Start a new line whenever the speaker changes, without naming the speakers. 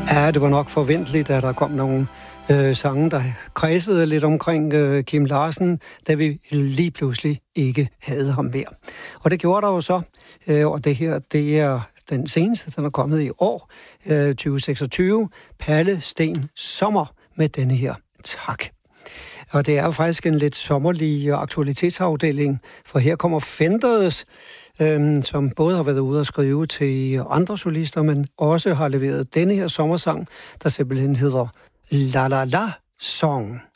Ja, det var nok forventeligt, at der kom nogle sange, der kredsede lidt omkring Kim Larsen, da vi lige pludselig ikke havde ham mere. Og det gjorde der jo så, og det her, det er den seneste, den er kommet i år, 2026, Palle Steen Sommer med denne her Tak. Og det er jo faktisk en lidt sommerlig aktualitetsafdeling, for her kommer Fenders, som både har været ude og skrive til andre solister, men også har leveret denne her sommersang, der simpelthen hedder La La La Song.